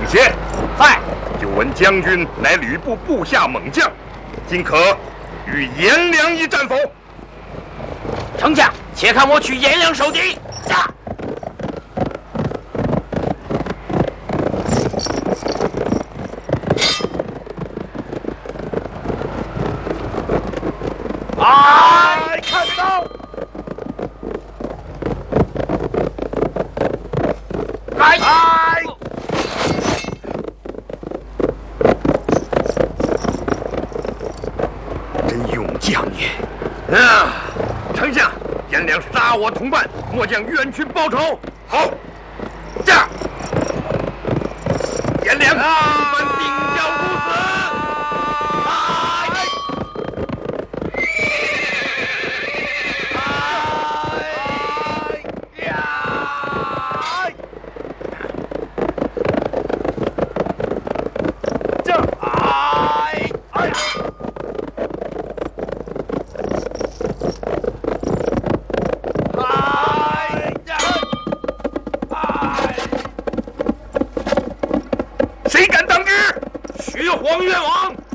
贤， 在。 久闻将军乃吕布部下猛将，今可与颜良一战否？ 丞相，且看我取颜良首级。驾！ 看刀！真勇将也！啊，丞相，颜良杀我同伴，末将冤屈报仇。好，驾！颜良，同伴定要不死！谁敢当之？徐晃冤枉！